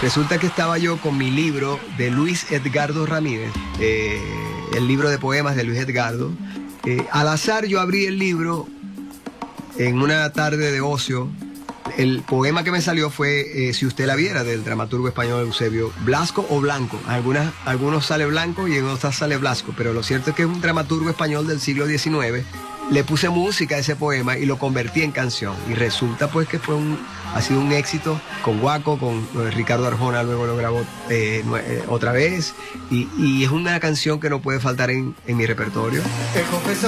Resulta que estaba yo con mi libro de Luis Edgardo Ramírez, el libro de poemas de Luis Edgardo. Al azar yo abrí el libro en una tarde de ocio. El poema que me salió fue Si usted la viera, del dramaturgo español Eusebio Blasco o Blanco. Algunos sale Blanco y en otros sale Blasco, pero lo cierto es que es un dramaturgo español del siglo XIX. Le puse música a ese poema y lo convertí en canción. Y resulta pues que ha sido un éxito con Guaco, con Ricardo Arjona, luego lo grabó otra vez. Y es una canción que no puede faltar en mi repertorio.